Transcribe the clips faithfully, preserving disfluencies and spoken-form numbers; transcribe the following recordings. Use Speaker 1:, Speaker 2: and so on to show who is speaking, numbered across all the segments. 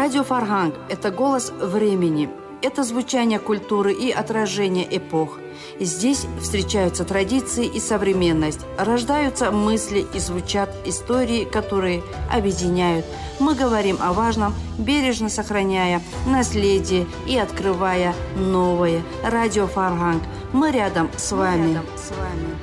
Speaker 1: Радио Фарганг – это голос времени, это звучание культуры и отражение эпох. Здесь встречаются традиции и современность, рождаются мысли и звучат истории, которые объединяют. Мы говорим о важном, бережно сохраняя наследие и открывая новое. Радио Фарганг. Мы рядом с вами. Мы рядом с вами.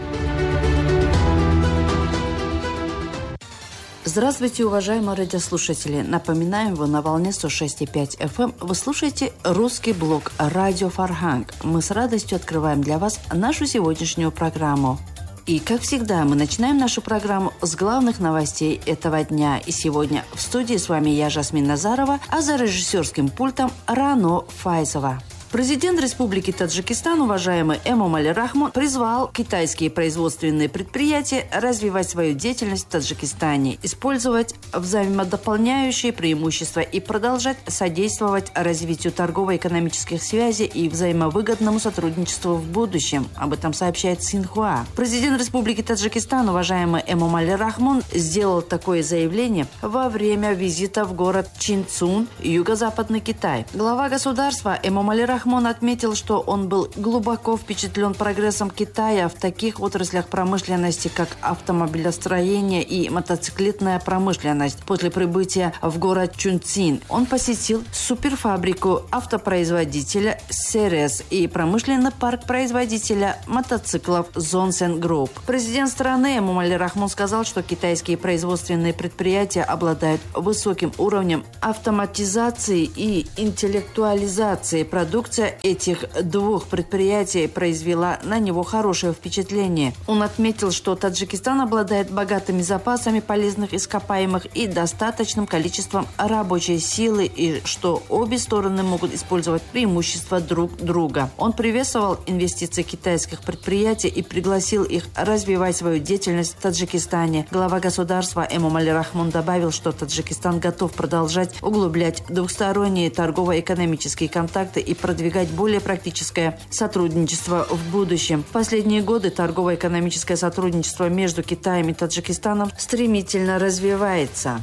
Speaker 1: Здравствуйте, уважаемые радиослушатели. Напоминаем, вы на волне сто шесть и пять эф эм. Вы слушаете русский блог «Радио Фарганг». Мы с радостью открываем для вас нашу сегодняшнюю программу. И, как всегда, мы начинаем нашу программу с главных новостей этого дня. И сегодня в студии с вами я, Жасмин Назарова, а за режиссерским пультом Рано Файзова. Президент Республики Таджикистан, уважаемый Эмомали Рахмон, призвал китайские производственные предприятия развивать свою деятельность в Таджикистане, использовать взаимодополняющие преимущества и продолжать содействовать развитию торгово-экономических связей и взаимовыгодному сотрудничеству в будущем. Об этом сообщает Синхуа. Президент Республики Таджикистан, уважаемый Эмомали Рахмон, сделал такое заявление во время визита в город Чинцун, юго-западный Китай. Глава государства Эмомали Рахмон Рахмон отметил, что он был глубоко впечатлен прогрессом Китая в таких отраслях промышленности, как автомобилестроение и мотоциклетная промышленность. После прибытия в город Чунцин он посетил суперфабрику автопроизводителя Серес и промышленный парк производителя мотоциклов Zonsen Group. Президент страны Эмомали Рахмон сказал, что китайские производственные предприятия обладают высоким уровнем автоматизации и интеллектуализации продукции. Этих двух предприятий произвела на него хорошее впечатление. Он отметил, что Таджикистан обладает богатыми запасами полезных ископаемых и достаточным количеством рабочей силы, и что обе стороны могут использовать преимущества друг друга. Он приветствовал инвестиции китайских предприятий и пригласил их развивать свою деятельность в Таджикистане. Глава государства Эмомали Рахмон добавил, что Таджикистан готов продолжать углублять двухсторонние торгово-экономические контакты и продвигать более практическое сотрудничество в будущем. В последние годы торгово-экономическое сотрудничество между Китаем и Таджикистаном стремительно развивается.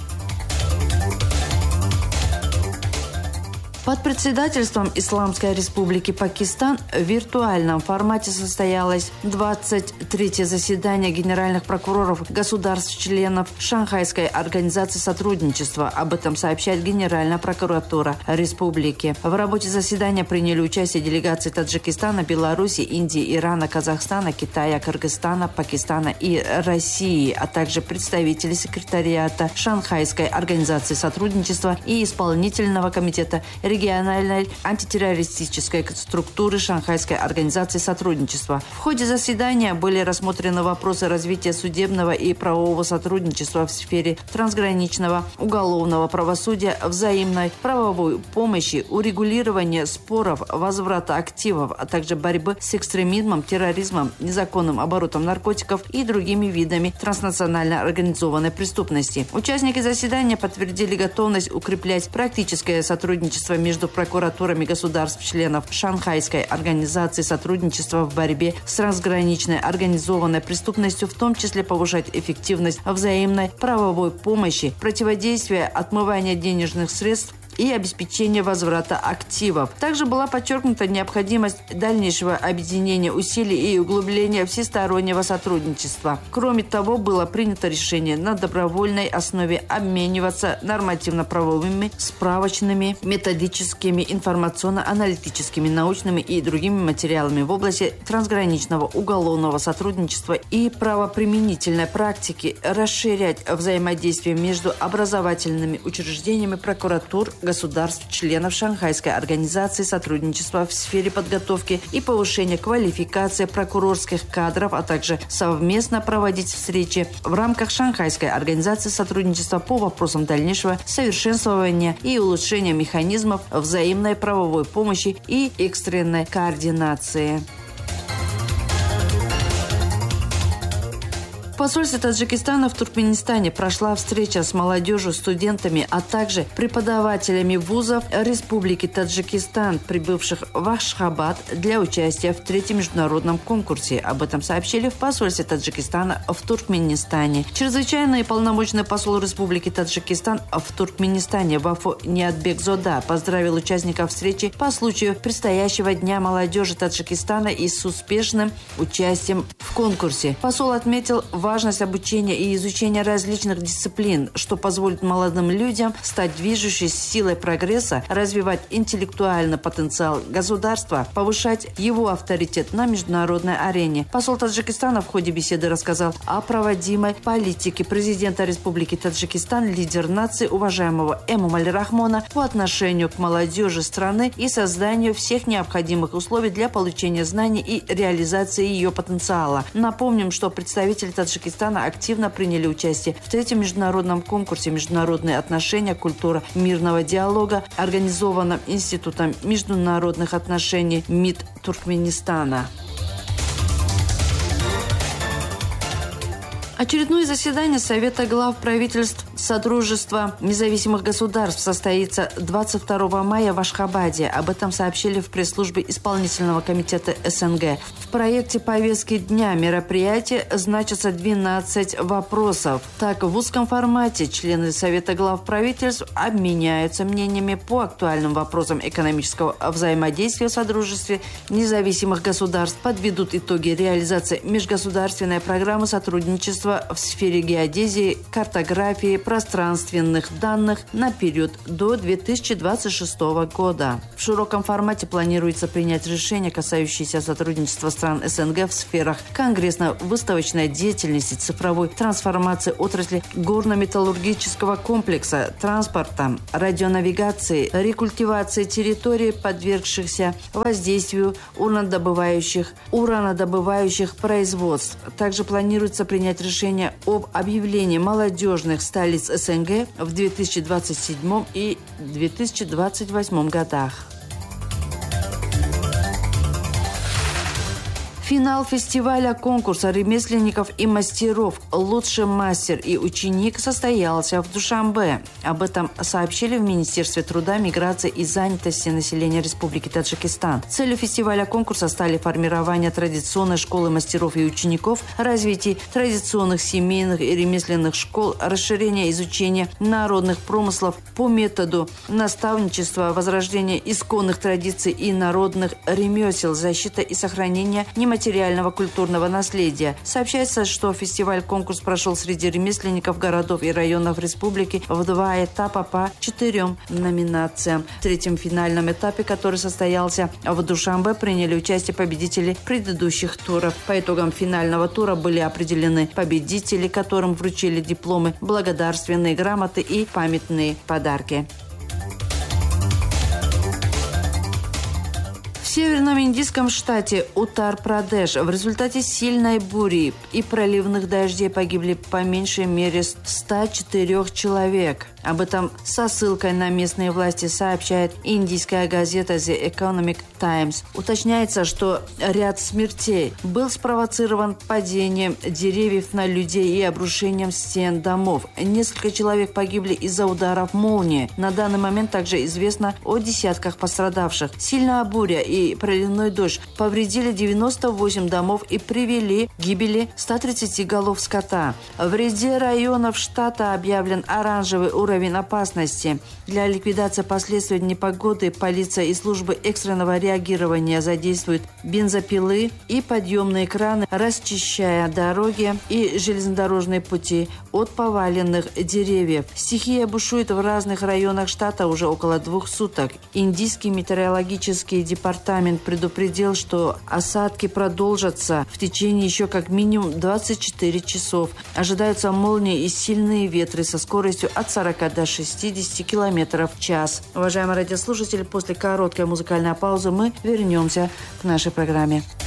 Speaker 1: Под председательством Исламской Республики Пакистан в виртуальном формате состоялось двадцать третье заседание генеральных прокуроров государств-членов Шанхайской организации сотрудничества. Об этом сообщает Генеральная прокуратура Республики. В работе заседания приняли участие делегации Таджикистана, Беларуси, Индии, Ирана, Казахстана, Китая, Кыргызстана, Пакистана и России, а также представители секретариата Шанхайской организации сотрудничества и исполнительного комитета региональной антитеррористической структуры Шанхайской организации сотрудничества. В ходе заседания были рассмотрены вопросы развития судебного и правового сотрудничества в сфере трансграничного уголовного правосудия, взаимной правовой помощи, урегулирования споров, возврата активов, а также борьбы с экстремизмом, терроризмом, незаконным оборотом наркотиков и другими видами транснационально организованной преступности. Участники заседания подтвердили готовность укреплять практическое сотрудничество между прокуратурами государств-членов Шанхайской организации сотрудничества в борьбе с трансграничной организованной преступностью, в том числе повышать эффективность взаимной правовой помощи, противодействия отмывания денежных средств и обеспечение возврата активов. Также была подчеркнута необходимость дальнейшего объединения усилий и углубления всестороннего сотрудничества. Кроме того, было принято решение на добровольной основе обмениваться нормативно-правовыми, справочными, методическими, информационно-аналитическими, научными и другими материалами в области трансграничного уголовного сотрудничества и правоприменительной практики, расширять взаимодействие между образовательными учреждениями прокуратур, государств-членов Шанхайской организации сотрудничества в сфере подготовки и повышения квалификации прокурорских кадров, а также совместно проводить встречи в рамках Шанхайской организации сотрудничества по вопросам дальнейшего совершенствования и улучшения механизмов взаимной правовой помощи и экстренной координации. В посольстве Таджикистана в Туркменистане прошла встреча с молодежью, студентами, а также преподавателями вузов Республики Таджикистан, прибывших в Ашхабад для участия в третьем международном конкурсе. Об этом сообщили в посольстве Таджикистана в Туркменистане. Чрезвычайный и полномочный посол Республики Таджикистан в Туркменистане Вафо Ниатбекзода поздравил участников встречи по случаю предстоящего Дня молодежи Таджикистана и с успешным участием в конкурсе. Посол отметил важность обучения и изучения различных дисциплин, что позволит молодым людям стать движущей силой прогресса, развивать интеллектуальный потенциал государства, повышать его авторитет на международной арене. Посол Таджикистана в ходе беседы рассказал о проводимой политике президента Республики Таджикистан, лидер нации, уважаемого Эмомали Рахмона, по отношению к молодежи страны и созданию всех необходимых условий для получения знаний и реализации ее потенциала. Напомним, что представители Таджикистана Таджикистана активно приняли участие в третьем международном конкурсе «Международные отношения. Культура мирного диалога», организованном Институтом международных отношений МИД Туркменистана. Очередное заседание Совета глав правительств Содружества независимых государств состоится двадцать второго мая в Ашхабаде. Об этом сообщили в пресс-службе Исполнительного комитета СНГ. В проекте повестки дня мероприятия значатся двенадцать вопросов. Так, в узком формате члены Совета глав правительств обменяются мнениями по актуальным вопросам экономического взаимодействия в Содружестве независимых государств, подведут итоги реализации межгосударственной программы сотрудничества в сфере геодезии, картографии, пространственных данных на период до две тысячи двадцать шестого года. В широком формате планируется принять решения, касающиеся сотрудничества стран СНГ в сферах конгрессно-выставочной деятельности, цифровой трансформации отрасли горно-металлургического комплекса, транспорта, радионавигации, рекультивации территорий, подвергшихся воздействию уранодобывающих, уранодобывающих производств. Также планируется принять решение об объявлении молодежных столиц СНГ в две тысячи двадцать седьмом и две тысячи двадцать восьмом годах. Финал фестиваля конкурса ремесленников и мастеров «Лучший мастер и ученик» состоялся в Душанбе. Об этом сообщили в Министерстве труда, миграции и занятости населения Республики Таджикистан. Целью фестиваля конкурса стали формирование традиционной школы мастеров и учеников, развитие традиционных семейных и ремесленных школ, расширение изучения народных промыслов по методу наставничества, возрождение исконных традиций и народных ремесел, защита и сохранение нематериального материального культурного наследия. Сообщается, что фестиваль-конкурс прошел среди ремесленников городов и районов республики в два этапа по четырем номинациям. В третьем финальном этапе, который состоялся в Душанбе, приняли участие победители предыдущих туров. По итогам финального тура были определены победители, которым вручили дипломы, благодарственные грамоты и памятные подарки. В северном индийском штате Уттар-Прадеш в результате сильной бури и проливных дождей погибли по меньшей мере сто четыре человек. Об этом со ссылкой на местные власти сообщает индийская газета The Economic Times. Уточняется, что ряд смертей был спровоцирован падением деревьев на людей и обрушением стен домов. Несколько человек погибли из-за ударов молнии. На данный момент также известно о десятках пострадавших. Сильная буря и проливной дождь повредили девяносто восемь домов и привели к гибели ста тридцати голов скота. В ряде районов штата объявлен оранжевый уровень опасности. Для ликвидации последствий непогоды полиция и службы экстренного реагирования задействуют бензопилы и подъемные краны, расчищая дороги и железнодорожные пути от поваленных деревьев. Стихия бушует в разных районах штата уже около двух суток. Индийский метеорологический департамент предупредил, что осадки продолжатся в течение еще как минимум двадцати четырёх часов. Ожидаются молнии и сильные ветры со скоростью от сорока до шестидесяти километров в час. Уважаемые радиослушатели, после короткой музыкальной паузы мы вернемся к нашей программе.